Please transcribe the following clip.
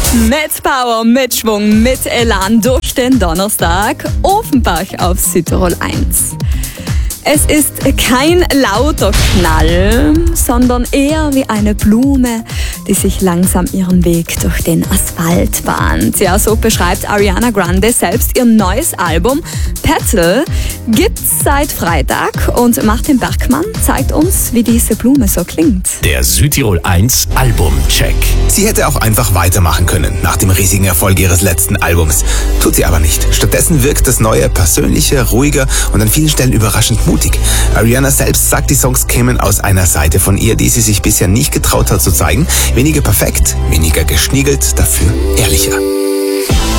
Mit Power, mit Schwung, mit Elan durch den Donnerstag. Offenbach auf Südtirol 1. Es ist kein lauter Knall, sondern eher wie eine Blume, die sich langsam ihren Weg durch den Asphalt bahnt. Ja, so beschreibt Ariana Grande selbst ihr neues Album. Petal gibt's seit Freitag und Martin Bergmann zeigt uns, wie diese Blume so klingt. Der Südtirol 1 Albumcheck. Sie hätte auch einfach weitermachen können nach dem riesigen Erfolg ihres letzten Albums. Tut sie aber nicht. Stattdessen wirkt das neue persönlicher, ruhiger und an vielen Stellen überraschend mutig. Ariana selbst sagt, die Songs kämen aus einer Seite von ihr, die sie sich bisher nicht getraut hat zu zeigen. Weniger perfekt, weniger geschniegelt, dafür ehrlicher.